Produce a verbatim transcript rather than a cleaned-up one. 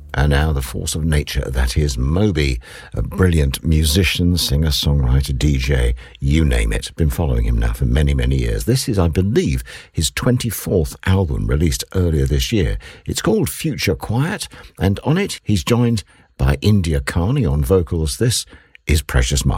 And now the force of nature, that is Moby, a brilliant musician, singer, songwriter, D J, you name it. Been following him now for many, many years. This is, I believe, his twenty-fourth album released earlier this year. It's called Future Quiet, and on it he's joined by India Carney on vocals. This is Precious Minds.